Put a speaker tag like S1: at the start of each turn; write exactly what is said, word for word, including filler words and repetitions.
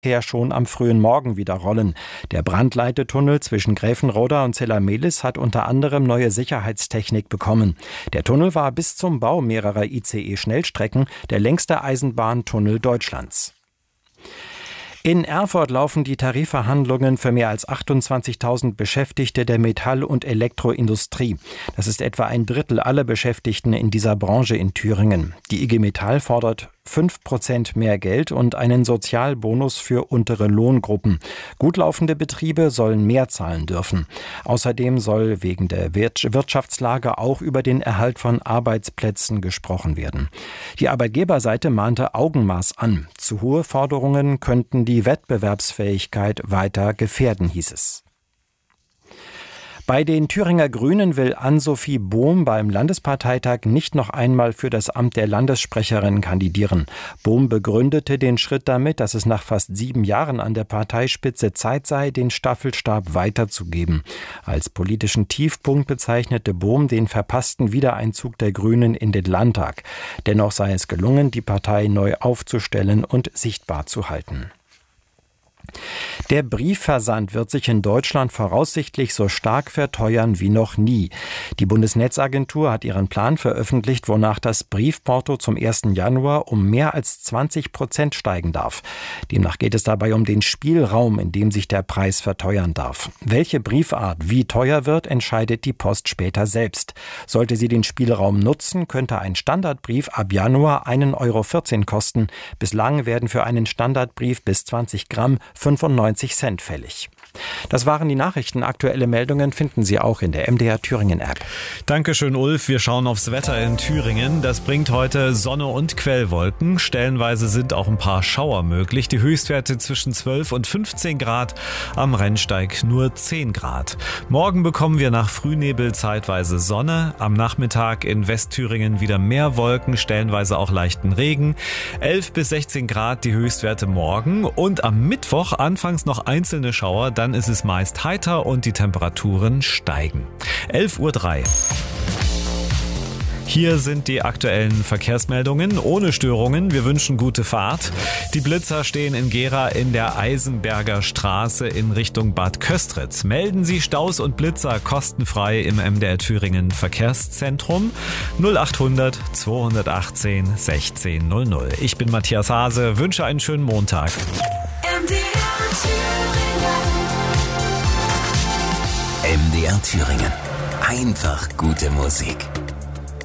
S1: her schon am frühen Morgen wieder rollen. Der Brandleitetunnel zwischen Gräfenroda und Zellamelis hat unter anderem neue Sicherheitstechnik bekommen. Der Tunnel war bis zum Bau mehrerer I C E-Schnellstrecken der längste Eisenbahntunnel Deutschlands. In Erfurt laufen die Tarifverhandlungen für mehr als achtundzwanzigtausend Beschäftigte der Metall- und Elektroindustrie. Das ist etwa ein Drittel aller Beschäftigten in dieser Branche in Thüringen. Die I G Metall fordert fünf Prozent mehr Geld und einen Sozialbonus für untere Lohngruppen. Gut laufende Betriebe sollen mehr zahlen dürfen. Außerdem soll wegen der Wirtschaftslage auch über den Erhalt von Arbeitsplätzen gesprochen werden. Die Arbeitgeberseite mahnte Augenmaß an. Zu hohe Forderungen könnten die Wettbewerbsfähigkeit weiter gefährden, hieß es. Bei den Thüringer Grünen will Ann-Sophie Bohm beim Landesparteitag nicht noch einmal für das Amt der Landessprecherin kandidieren. Bohm begründete den Schritt damit, dass es nach fast sieben Jahren an der Parteispitze Zeit sei, den Staffelstab weiterzugeben. Als politischen Tiefpunkt bezeichnete Bohm den verpassten Wiedereinzug der Grünen in den Landtag. Dennoch sei es gelungen, die Partei neu aufzustellen und sichtbar zu halten. Der Briefversand wird sich in Deutschland voraussichtlich so stark verteuern wie noch nie. Die Bundesnetzagentur hat ihren Plan veröffentlicht, wonach das Briefporto zum ersten Januar um mehr als zwanzig Prozent steigen darf. Demnach geht es dabei um den Spielraum, in dem sich der Preis verteuern darf. Welche Briefart wie teuer wird, entscheidet die Post später selbst. Sollte sie den Spielraum nutzen, könnte ein Standardbrief ab Januar einen Euro vierzehn kosten. Bislang werden für einen Standardbrief bis zwanzig Gramm fünfundneunzig Cent fällig. Das waren die Nachrichten. Aktuelle Meldungen finden Sie auch in der M D R Thüringen App.
S2: Dankeschön, Ulf. Wir schauen aufs Wetter in Thüringen. Das bringt heute Sonne und Quellwolken. Stellenweise sind auch ein paar Schauer möglich. Die Höchstwerte zwischen zwölf und fünfzehn Grad. Am Rennsteig nur zehn Grad. Morgen bekommen wir nach Frühnebel zeitweise Sonne. Am Nachmittag in Westthüringen wieder mehr Wolken, stellenweise auch leichten Regen. elf bis sechzehn Grad die Höchstwerte morgen. Und am Mittwoch anfangs noch einzelne Schauer. Dann ist es meist heiter und die Temperaturen steigen. elf Uhr drei. Hier sind die aktuellen Verkehrsmeldungen ohne Störungen. Wir wünschen gute Fahrt. Die Blitzer stehen in Gera in der Eisenberger Straße in Richtung Bad Köstritz. Melden Sie Staus und Blitzer kostenfrei im M D R Thüringen Verkehrszentrum null achthundert zweihundertachtzehn sechzehn null null. Ich bin Matthias Hase, wünsche einen schönen Montag.
S3: M D R Thüringen.
S4: M D R Thüringen. Einfach gute Musik.